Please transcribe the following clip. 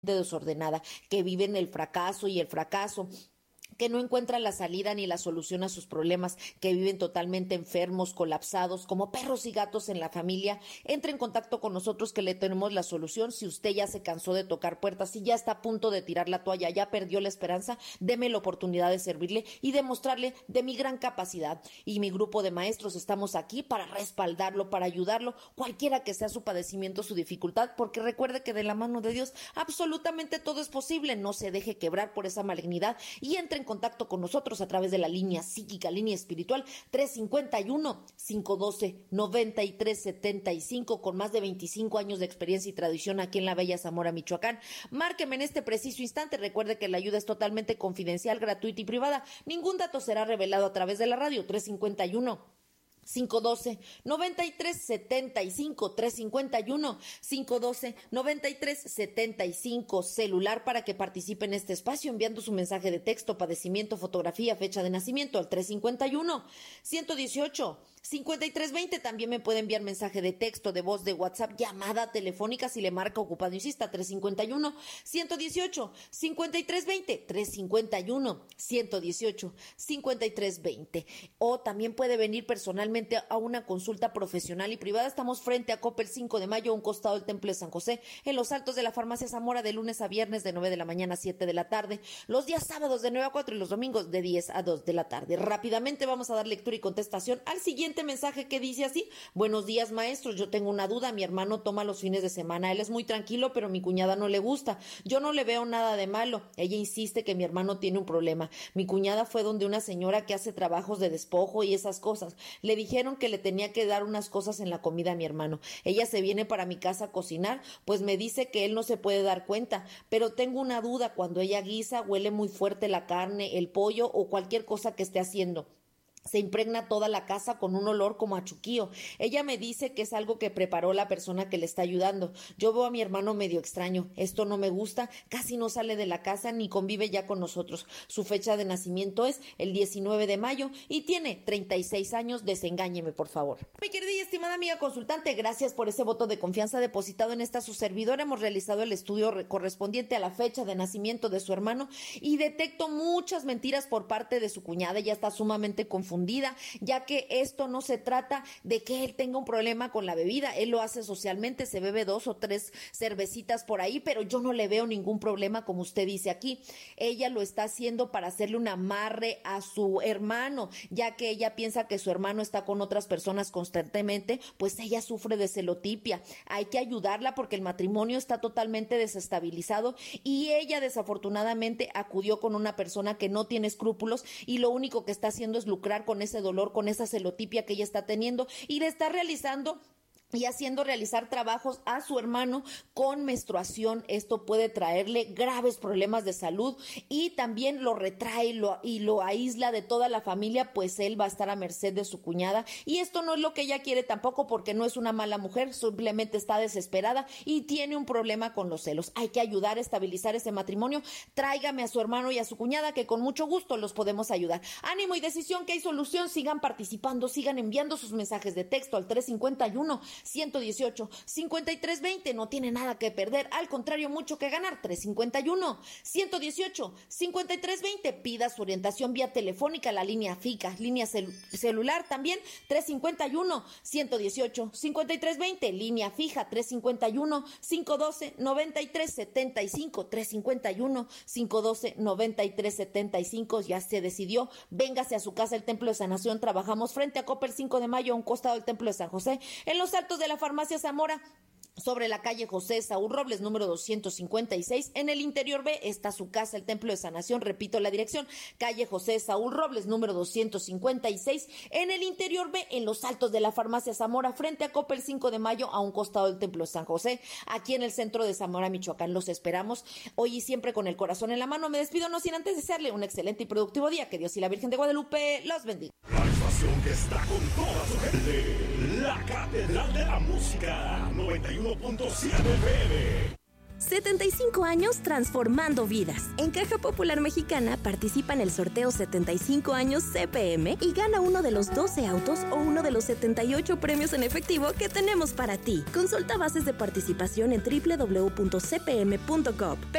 desordenada, que vive en el fracaso y el fracaso, que no encuentran la salida ni la solución a sus problemas, que viven totalmente enfermos, colapsados, como perros y gatos en la familia, entre en contacto con nosotros que le tenemos la solución. Si usted ya se cansó de tocar puertas, si ya está a punto de tirar la toalla, ya perdió la esperanza, deme la oportunidad de servirle y demostrarle de mi gran capacidad. Y mi grupo de maestros estamos aquí para respaldarlo, para ayudarlo, cualquiera que sea su padecimiento, su dificultad, porque recuerde que de la mano de Dios absolutamente todo es posible. No se deje quebrar por esa malignidad y entre en contacto con nosotros a través de la línea psíquica, línea espiritual 351-512-9375, con más de 25 años de experiencia y tradición aquí en la bella Zamora, Michoacán. Márqueme en este preciso instante. Recuerde que la ayuda es totalmente confidencial, gratuita y privada. Ningún dato será revelado a través de la radio. 351-512-9375, 351-512-9375, celular para que participe en este espacio enviando su mensaje de texto, padecimiento, fotografía, fecha de nacimiento al 351-118-5320. También me puede enviar mensaje de texto, de voz, de WhatsApp, llamada telefónica si le marca ocupado, insista, 351-118-5320, 351-118-5320. O también puede venir personalmente a una consulta profesional y privada. Estamos frente a Coppel 5 de Mayo, a un costado del Templo de San José, en los altos de la Farmacia Zamora, de lunes a viernes de 9 de la mañana a 7 de la tarde, los días sábados de 9 a 4 y los domingos de 10 a 2 de la tarde. Rápidamente vamos a dar lectura y contestación al siguiente mensaje que dice así: buenos días, maestros, yo tengo una duda. Mi hermano toma los fines de semana, él es muy tranquilo, pero mi cuñada no le gusta. Yo no le veo nada de malo. Ella insiste que mi hermano tiene un problema. Mi cuñada fue donde una señora que hace trabajos de despojo y esas cosas. Le dijeron que le tenía que dar unas cosas en la comida a mi hermano. Ella se viene para mi casa a cocinar, pues me dice que él no se puede dar cuenta, pero tengo una duda. Cuando ella guisa, huele muy fuerte la carne, el pollo o cualquier cosa que esté haciendo. Se impregna toda la casa con un olor como a chuquío. Ella me dice que es algo que preparó la persona que le está ayudando. Yo veo a mi hermano medio extraño. Esto no me gusta. Casi no sale de la casa ni convive ya con nosotros. Su fecha de nacimiento es el 19 de mayo y tiene 36 años. Desengáñeme, por favor. Mi querida y estimada amiga consultante, gracias por ese voto de confianza depositado en esta su servidora. Hemos realizado el estudio correspondiente a la fecha de nacimiento de su hermano y detecto muchas mentiras por parte de su cuñada. Ella está sumamente confundida, ya que esto no se trata de que él tenga un problema con la bebida. Él lo hace socialmente, se bebe 2 o 3 cervecitas por ahí, pero yo no le veo ningún problema como usted dice aquí. Ella lo está haciendo para hacerle un amarre a su hermano, ya que ella piensa que su hermano está con otras personas constantemente, pues ella sufre de celotipia. Hay que ayudarla porque el matrimonio está totalmente desestabilizado y ella desafortunadamente acudió con una persona que no tiene escrúpulos y lo único que está haciendo es lucrar con ese dolor, con esa celotipia que ella está teniendo, y le está realizando y haciendo realizar trabajos a su hermano con menstruación. Esto puede traerle graves problemas de salud y también lo retrae y lo aísla de toda la familia, pues él va a estar a merced de su cuñada, y esto no es lo que ella quiere tampoco, porque no es una mala mujer, simplemente está desesperada y tiene un problema con los celos. Hay que ayudar a estabilizar ese matrimonio. Tráigame a su hermano y a su cuñada, que con mucho gusto los podemos ayudar. Ánimo y decisión, que hay solución. Sigan participando, sigan enviando sus mensajes de texto al 351-118-5320. No tiene nada que perder, al contrario, mucho que ganar. 351-118-5320. Pida su orientación vía telefónica, la línea fija, línea celular también, 351-118-5320. Línea fija, 351-512-9375, 351-512-9375. Ya se decidió, véngase a su casa, el Templo de Sanación. Trabajamos frente a Coppel 5 de Mayo, a un costado del Templo de San José, en los altos de la Farmacia Zamora, sobre la calle José Saúl Robles, número 256. En el interior B está su casa, el Templo de Sanación. Repito la dirección: calle José Saúl Robles, número 256. En el interior B, en los altos de la Farmacia Zamora, frente a Coppel 5 de Mayo, a un costado del Templo de San José, aquí en el centro de Zamora, Michoacán. Los esperamos hoy y siempre con el corazón en la mano. Me despido no sin antes desearle un excelente y productivo día. Que Dios y la Virgen de Guadalupe los bendiga. La estación que está con toda su gente, la Catedral de la Música, 91.7 FM. 75 años transformando vidas. En Caja Popular Mexicana participa en el sorteo 75 años CPM y gana uno de los 12 autos o uno de los 78 premios en efectivo que tenemos para ti. Consulta bases de participación en www.cpm.gov.